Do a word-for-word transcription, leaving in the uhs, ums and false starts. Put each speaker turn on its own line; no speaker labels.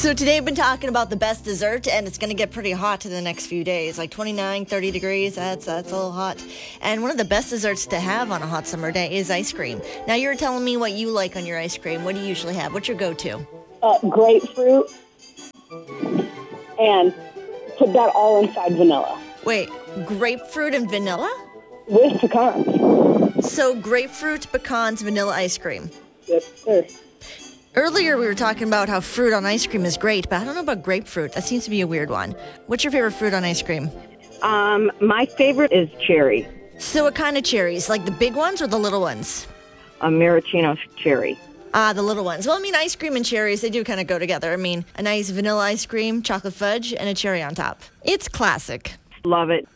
So today I've been talking about the best dessert, and it's going to get pretty hot in the next few days, like twenty-nine, thirty degrees. That's that's a little hot. And one of the best desserts to have on a hot summer day is ice cream. Now, you were telling me what you like on your ice cream. What do you usually have? What's your go-to?
Uh, grapefruit, and put that all inside vanilla.
Wait, grapefruit and vanilla?
With pecans.
So grapefruit, pecans, vanilla ice cream.
Yes, sir.
Earlier we were talking about how fruit on ice cream is great, but I don't know about grapefruit. That seems to be a weird one. What's your favorite fruit on ice cream?
Um, my favorite is cherry,
So what kind of cherries? Like the big ones or the little ones?
a maraschino cherry.
Ah, the little ones. Well, I mean, ice cream and cherries, they do kind of go together. I mean, a nice vanilla ice cream, chocolate fudge, and a cherry on top. It's classic.
Love it.